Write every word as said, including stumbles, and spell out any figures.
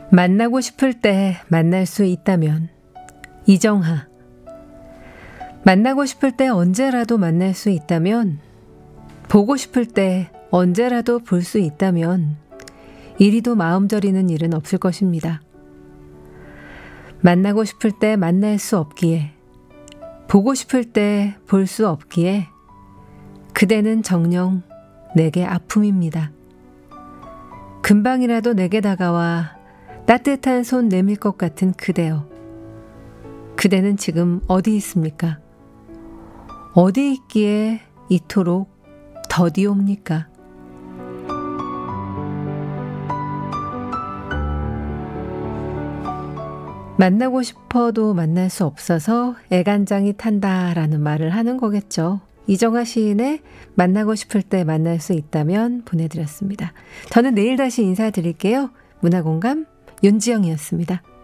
만나고 싶을 때 만날 수 있다면. 이정하. 만나고 싶을 때 언제라도 만날 수 있다면, 보고 싶을 때 언제라도 볼 수 있다면 이리도 마음 저리는 일은 없을 것입니다. 만나고 싶을 때 만날 수 없기에, 보고 싶을 때 볼 수 없기에 그대는 정녕 내게 아픔입니다. 금방이라도 내게 다가와 따뜻한 손 내밀 것 같은 그대여. 그대는 지금 어디 있습니까? 어디 있기에 이토록 더디옵니까? 만나고 싶어도 만날 수 없어서 애간장이 탄다라는 말을 하는 거겠죠. 이정하 시인의 만나고 싶을 때 만날 수 있다면 보내드렸습니다. 저는 내일 다시 인사드릴게요. 문화공감 윤지영이었습니다.